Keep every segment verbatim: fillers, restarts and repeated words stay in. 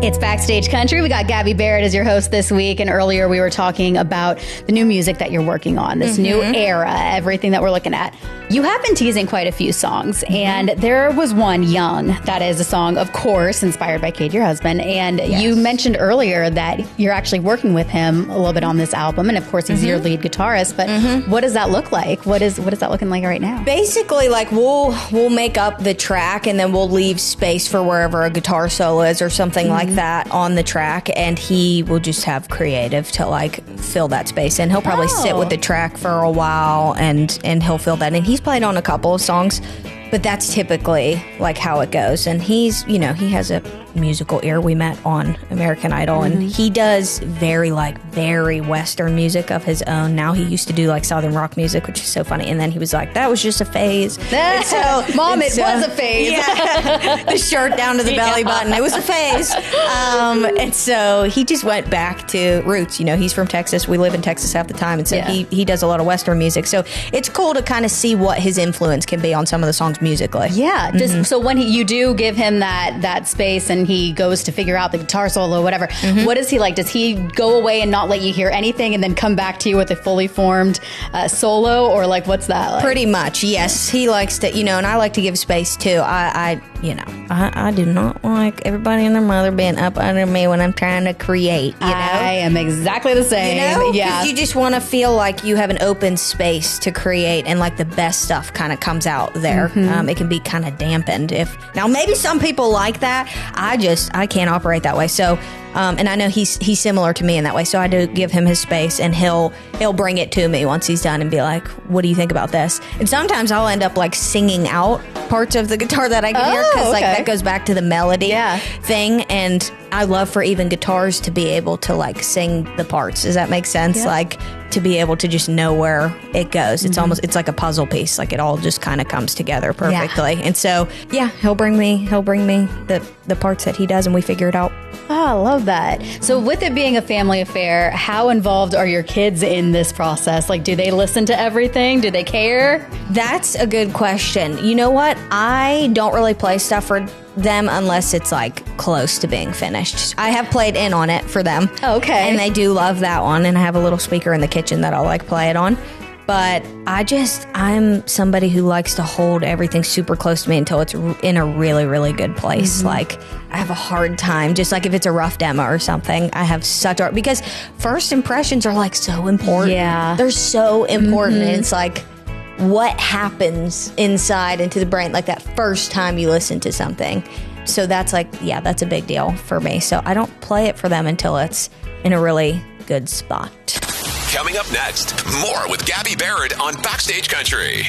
It's Backstage Country. We got Gabby Barrett as your host this week. And earlier we were talking about the new music that you're working on, this mm-hmm. new era, everything that we're looking at. You have been teasing quite a few songs. Mm-hmm. And there was one, Young, that is a song, of course, inspired by Cade, your husband. And yes. you mentioned earlier that you're actually working with him a little bit on this album. And of course, he's mm-hmm. your lead guitarist. But mm-hmm. what does that look like? What is what is that looking like right now? Basically, like we'll we'll make up the track and then we'll leave space for wherever a guitar solo is or something mm-hmm. like that on the track, and he will just have creative to like fill that space, and he'll probably oh. sit with the track for a while and and he'll fill that. And he's played on a couple of songs, but that's typically like how it goes. And he's, you know, he has a musical ear. We met on American Idol, mm-hmm. and he does very like very Western music of his own. Now he used to do like Southern rock music, which is so funny. And then he was like, that was just a phase. And so, Mom, it so, was a phase. Yeah, the shirt down to the yeah. belly button. It was a phase. Um, and so he just went back to roots. You know, he's from Texas. We live in Texas half the time. And so yeah. he, he does a lot of Western music. So it's cool to kind of see what his influence can be on some of the songs musically. Yeah. Does, mm-hmm. So when he, you do give him that, that space and he goes to figure out the guitar solo, whatever, mm-hmm. what is he like? Does he go away and not let you hear anything and then come back to you with a fully formed uh, solo, or like what's that like? Pretty much, yes. He likes to, you know, and I like to give space too. I, I you know, I, I do not like everybody and their mother being up under me when I'm trying to create, you know? I am exactly the same. You know? Yeah. You just want to feel like you have an open space to create, and like the best stuff kind of comes out there. Mm-hmm. Um, it can be kind of dampened. If now maybe some people like that. I just I can't operate that way. So, um, and I know he's he's similar to me in that way. So I do give him his space, and he'll he'll bring it to me once he's done and be like, "What do you think about this?" And sometimes I'll end up like singing out parts of the guitar that I can oh, hear, because okay. like that goes back to the melody yeah. thing. And I love for even guitars to be able to like sing the parts. Does that make sense? Yeah. Like to be able to just know where it goes. It's mm-hmm. almost, it's like a puzzle piece. Like it all just kind of comes together perfectly. Yeah. And so, yeah, he'll bring me, he'll bring me the, the parts that he does, and we figure it out. Oh, I love that. So with it being a family affair, how involved are your kids in this process? Like, do they listen to everything? Do they care? That's a good question. You know what? I don't really play stuff for them unless it's like close to being finished. I have played in on it for them. Oh, okay. And they do love that one. And I have a little speaker in the kitchen that I'll like play it on. But I just, I'm somebody who likes to hold everything super close to me until it's in a really, really good place. Mm-hmm. Like, I have a hard time, just like if it's a rough demo or something, I have such a, because first impressions are like so important. Yeah. They're so important. Mm-hmm. And it's like, what happens inside into the brain, like that first time you listen to something. So that's like, yeah, that's a big deal for me. So I don't play it for them until it's in a really good spot. Coming up next, more with Gabby Barrett on Backstage Country.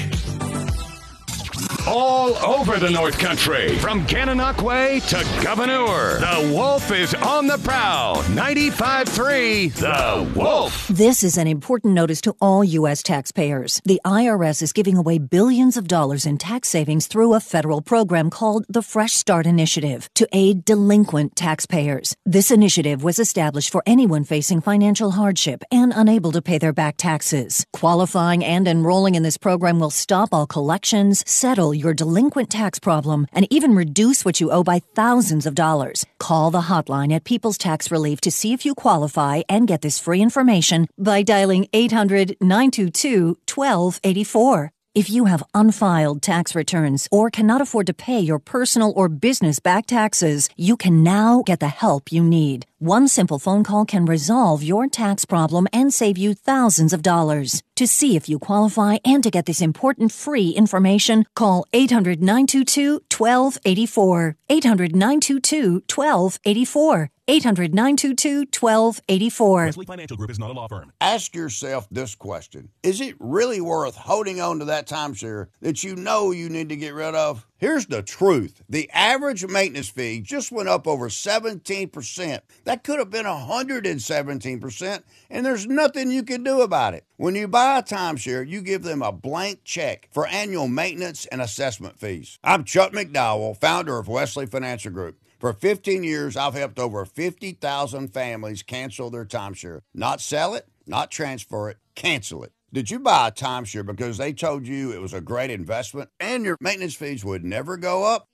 All over the North Country, from Gananoque to Gouverneur, the Wolf is on the prowl. ninety-five point three, The Wolf. This is an important notice to all U S taxpayers. The I R S is giving away billions of dollars in tax savings through a federal program called the Fresh Start Initiative to aid delinquent taxpayers. This initiative was established for anyone facing financial hardship and unable to pay their back taxes. Qualifying and enrolling in this program will stop all collections, settle your delinquent tax problem, and even reduce what you owe by thousands of dollars. Call the hotline at People's Tax Relief to see if you qualify and get this free information by dialing eight hundred, nine two two, one two eight four. If you have unfiled tax returns or cannot afford to pay your personal or business back taxes, you can now get the help you need. One simple phone call can resolve your tax problem and save you thousands of dollars. To see if you qualify and to get this important free information, call eight hundred, nine two two, one two eight four. eight hundred, nine two two, one two eight four. eight hundred, nine two two, one two eight four. Wesley Financial Group is not a law firm. Ask yourself this question. Is it really worth holding on to that timeshare that you know you need to get rid of? Here's the truth. The average maintenance fee just went up over seventeen percent. That could have been one hundred seventeen percent, and there's nothing you can do about it. When you buy a timeshare, you give them a blank check for annual maintenance and assessment fees. I'm Chuck McDowell, founder of Wesley Financial Group. For fifteen years, I've helped over fifty thousand families cancel their timeshare. Not sell it, not transfer it, cancel it. Did you buy a timeshare because they told you it was a great investment and your maintenance fees would never go up?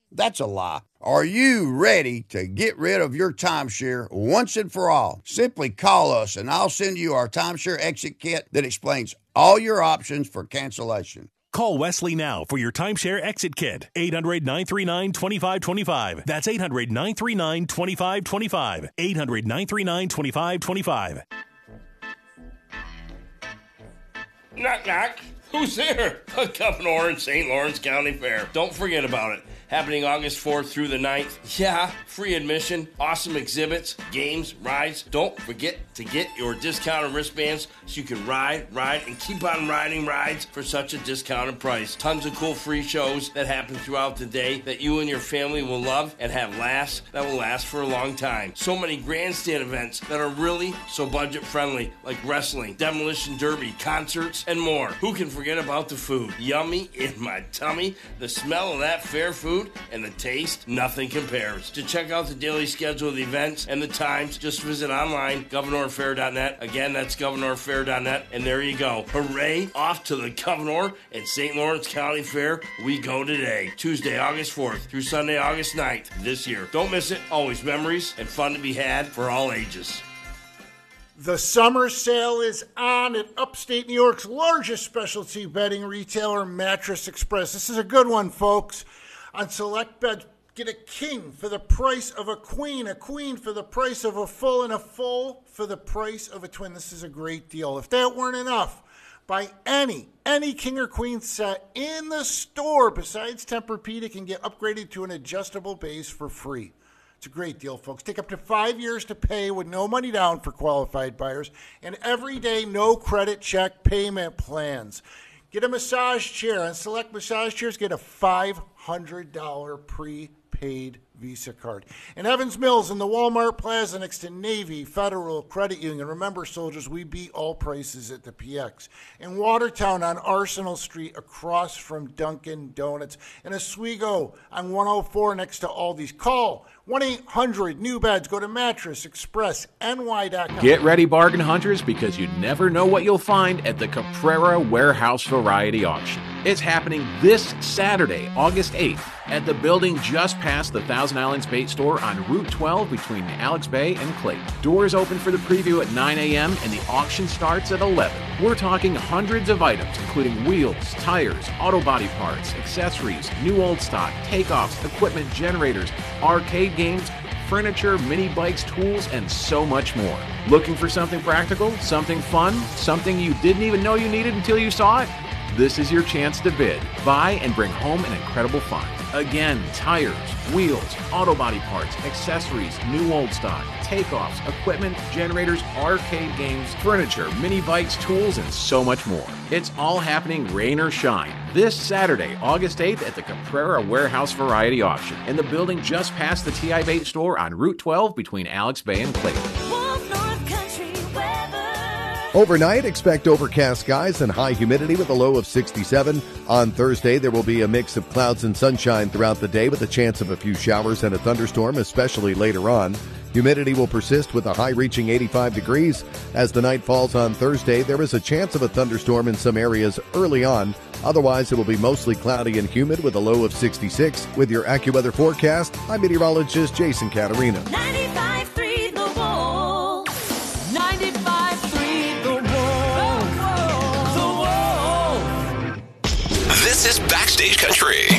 That's a lie. Are you ready to get rid of your timeshare once and for all? Simply call us and I'll send you our timeshare exit kit that explains all your options for cancellation. Call Wesley now for your timeshare exit kit. eight hundred, nine three nine, two five two five. That's eight hundred, nine three nine, two five two five. eight hundred, nine three nine, two five two five. Knock, knock. Who's there? A Governor and Saint Lawrence County Fair. Don't forget about it. Happening August fourth through the ninth. Yeah, free admission, awesome exhibits, games, rides. Don't forget to get your discounted wristbands so you can ride, ride, and keep on riding rides for such a discounted price. Tons of cool free shows that happen throughout the day that you and your family will love and have laughs that will last for a long time. So many grandstand events that are really so budget friendly, like wrestling, demolition derby, concerts, and more. Who can forget about the food? Yummy in my tummy. The smell of that fair food and the taste, nothing compares. To check out the daily schedule of the events and the times, just visit online, governor fair dot net. Again, that's governor fair dot net, and there you go. Hooray, off to the Governor and Saint Lawrence County Fair we go today. Tuesday, August fourth through Sunday, August ninth this year. Don't miss it. Always memories and fun to be had for all ages. The summer sale is on at upstate New York's largest specialty bedding retailer, Mattress Express. This is a good one, folks. On select beds, get a king for the price of a queen, a queen for the price of a full, and a full for the price of a twin. This is a great deal. If that weren't enough, buy any, any king or queen set in the store besides Tempur-Pedic and get upgraded to an adjustable base for free. It's a great deal, folks. Take up to five years to pay with no money down for qualified buyers and everyday no credit check payment plans. Get a massage chair. On select massage chairs, get a five hundred dollars prepaid Visa card. In Evans Mills, in the Walmart Plaza next to Navy Federal Credit Union. Remember, soldiers, we beat all prices at the P X. In Watertown on Arsenal Street across from Dunkin' Donuts. In Oswego on one oh four next to Aldi's. Call one eight hundred new beds. Go to mattress express N Y dot com. Get ready, bargain hunters, because you never know what you'll find at the Caprera Warehouse Variety Auction. It's happening this Saturday, August eighth, at the building just past the Thousand Islands Bait Store on Route twelve between Alex Bay and Clayton. Doors open for the preview at nine a.m. and the auction starts at eleven. We're talking hundreds of items, including wheels, tires, auto body parts, accessories, new old stock, takeoffs, equipment, generators, arcade games, furniture, mini bikes, tools, and so much more. Looking for something practical, something fun, something you didn't even know you needed until you saw it? This is your chance to bid, buy, and bring home an incredible find. Again, tires, wheels, auto body parts, accessories, new old stock, takeoffs, equipment, generators, arcade games, furniture, mini bikes, tools, and so much more. It's all happening rain or shine this Saturday, August eighth at the Caprera Warehouse Variety Auction in the building just past the T I Bait Store on Route twelve between Alex Bay and Clayton. Overnight, expect overcast skies and high humidity with a low of sixty-seven. On Thursday, there will be a mix of clouds and sunshine throughout the day with a chance of a few showers and a thunderstorm, especially later on. Humidity will persist with a high reaching eighty-five degrees. As the night falls on Thursday, there is a chance of a thunderstorm in some areas early on. Otherwise, it will be mostly cloudy and humid with a low of sixty-six. With your AccuWeather forecast, I'm meteorologist Jason Caterina. ninety-five point three The Wall. ninety-five point three This is Backstage Country.